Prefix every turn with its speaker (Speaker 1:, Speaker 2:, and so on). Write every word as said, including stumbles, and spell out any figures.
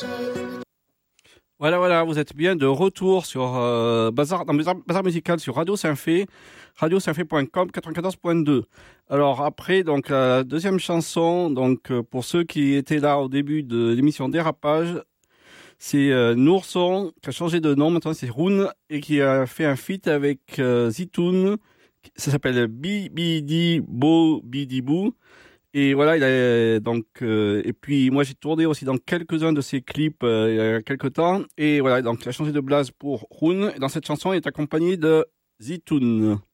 Speaker 1: Voilà, voilà, vous êtes bien de retour sur euh, Bazar, dans Bazar, Bazar Musical sur Radio Saint-Fé, radio saint fé point com, quatre-vingt-quatorze point deux. Alors après, donc la deuxième chanson, donc euh, pour ceux qui étaient là au début de l'émission Dérapage, c'est euh, Nourson qui a changé de nom, maintenant c'est Roun, et qui a fait un feat avec euh, Zitoun, ça s'appelle Bibidi Bo Bidi Bou. Et voilà, il a donc euh, et puis moi j'ai tourné aussi dans quelques-uns de ses clips euh, il y a quelques temps, et voilà, donc il a changé de blase pour Roun, et dans cette chanson il est accompagné de Zitoun.